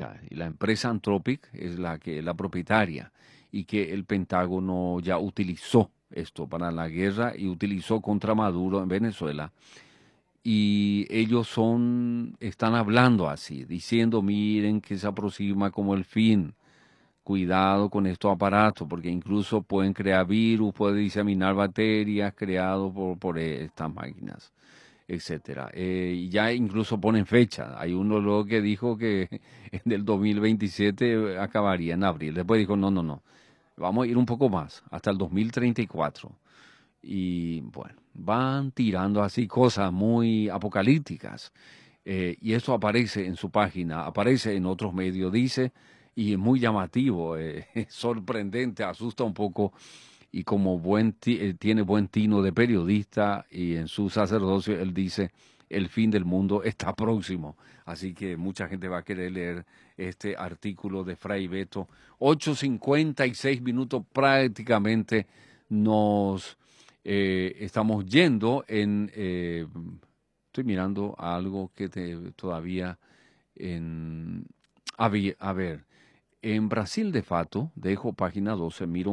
fecha, y la empresa Anthropic es la propietaria, y que el Pentágono ya utilizó esto para la guerra y utilizó contra Maduro en Venezuela. Y ellos están hablando así, diciendo, miren que se aproxima como el fin. Cuidado con estos aparatos, porque incluso pueden crear virus, pueden diseminar bacterias creados por estas máquinas, etcétera. Y ya incluso ponen fecha. Hay uno luego que dijo que en el 2027 acabaría en abril. Después dijo, no, no, no. Vamos a ir un poco más, hasta el 2034. Y bueno, van tirando así cosas muy apocalípticas. Y eso aparece en su página, aparece en otros medios, dice, y es muy llamativo, es sorprendente, asusta un poco, y como tiene buen tino de periodista, y en su sacerdocio él dice, el fin del mundo está próximo. Así que mucha gente va a querer leer este artículo de Fray Beto. 8:56 prácticamente nos estamos yendo estoy mirando algo que todavía a ver, en Brasil de Fato, dejo página 12, miro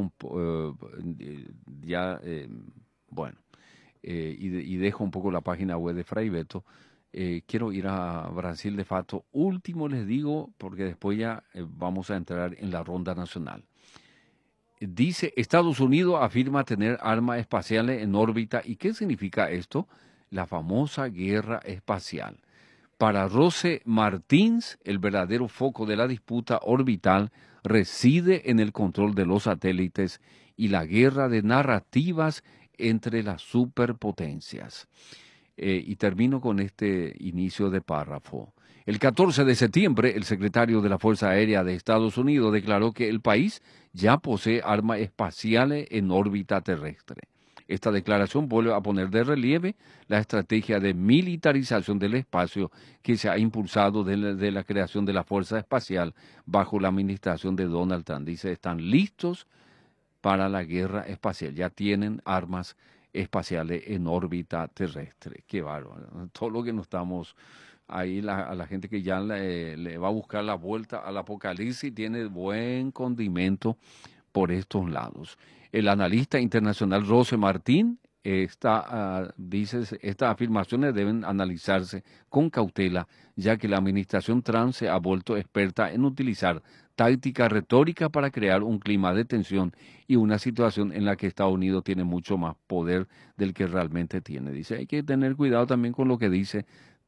bueno, y dejo un poco la página web de Fray Beto. Quiero ir a Brasil de Fato. Último les digo, porque después ya vamos a entrar en la ronda nacional. Dice, Estados Unidos afirma tener armas espaciales en órbita. ¿Y qué significa esto? La famosa guerra espacial. Para Rose Martins, el verdadero foco de la disputa orbital reside en el control de los satélites y la guerra de narrativas entre las superpotencias. Y termino con este inicio de párrafo. El 14 de septiembre, el secretario de la Fuerza Aérea de Estados Unidos declaró que el país ya posee armas espaciales en órbita terrestre. Esta declaración vuelve a poner de relieve la estrategia de militarización del espacio que se ha impulsado de la creación de la Fuerza Espacial bajo la administración de Donald Trump. Dice, están listos para la guerra espacial, ya tienen armas espaciales en órbita terrestre. Qué bárbaro. Todo lo que nos estamos ahí, a la gente que ya le va a buscar la vuelta al apocalipsis, tiene buen condimento por estos lados. El analista internacional Rose Martín dice, estas afirmaciones deben analizarse con cautela, ya que la administración Trump se ha vuelto experta en utilizar táctica retórica para crear un clima de tensión y una situación en la que Estados Unidos tiene mucho más poder del que realmente tiene. Dice, hay que tener cuidado también con lo que dice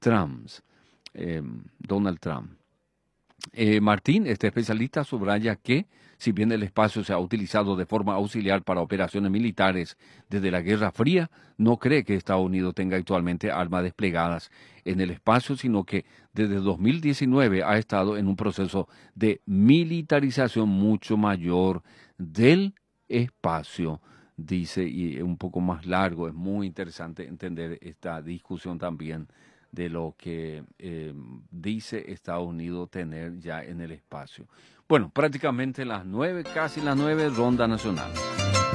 Donald Trump. Martín, este especialista, subraya que, si bien el espacio se ha utilizado de forma auxiliar para operaciones militares desde la Guerra Fría, no cree que Estados Unidos tenga actualmente armas desplegadas en el espacio, sino que desde 2019 ha estado en un proceso de militarización mucho mayor del espacio, dice, y es un poco más largo. Es muy interesante entender esta discusión también de lo que dice Estados Unidos tener ya en el espacio. Bueno, prácticamente las 9, casi las 9, ronda nacional.